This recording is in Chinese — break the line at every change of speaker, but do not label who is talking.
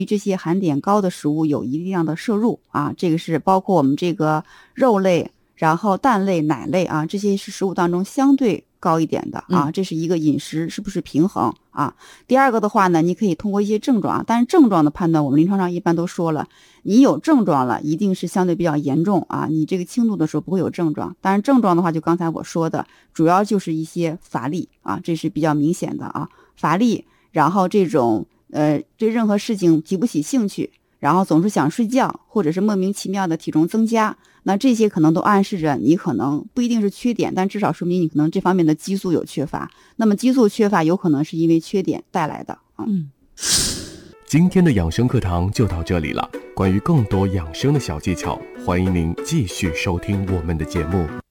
这些含碘高的食物有一定量的摄入啊，这个是包括我们这个肉类，然后蛋类、奶类啊，这些是食物当中相对高一点的啊，这是一个饮食是不是平衡啊。第二个的话呢，你可以通过一些症状，但是症状的判断我们临床上一般都说了，你有症状了一定是相对比较严重啊，你这个轻度的时候不会有症状，但是症状的话就刚才我说的，主要就是一些乏力啊，这是比较明显的啊，乏力，然后这种对任何事情提不起兴趣，然后总是想睡觉，或者是莫名其妙的体重增加，那这些可能都暗示着你可能不一定是缺碘，但至少说明你可能这方面的激素有缺乏。那么激素缺乏有可能是因为缺碘带来的。
今天的养生课堂就到这里了。关于更多养生的小技巧，欢迎您继续收听我们的节目。